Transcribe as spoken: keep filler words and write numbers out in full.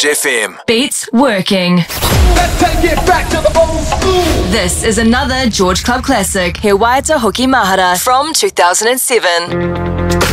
George F M. Beats working. Let's take it back to the old school. This is another George Club classic, He Waita Hoki Mahara from two thousand seven.